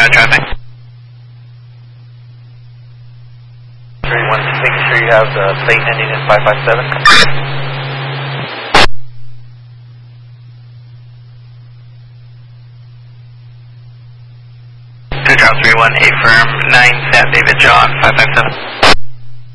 traffic. 31, just making sure you have the plate ending in 557. Charles 31, A firm 9 San David John 557.